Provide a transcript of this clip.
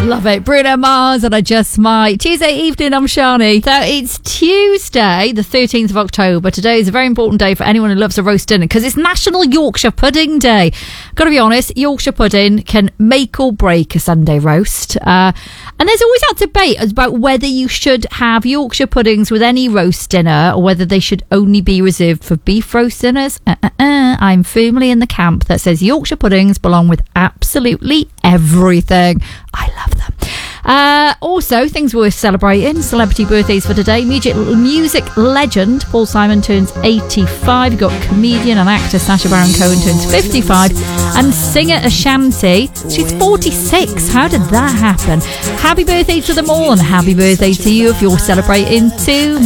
Love it. Bruno Mars and I Just Might. Tuesday evening, I'm Shani. So it's Tuesday, the 13th of October. Today is a very important day for anyone who loves a roast dinner because it's National Yorkshire Pudding Day. Got to be honest, Yorkshire pudding can make or break a Sunday roast. And there's always that debate about whether you should have Yorkshire puddings with any roast dinner or whether they should only be reserved for beef roast dinners. I'm firmly in the camp that says Yorkshire puddings belong with absolutely everything. I love them. Also, things worth celebrating. Celebrity birthdays for today. Music legend Paul Simon turns 85. You've got comedian and actor Sacha Baron Cohen turns 55. And singer Ashanti, she's 46. How did that happen? Happy birthday to them all and happy birthday to you if you're celebrating too.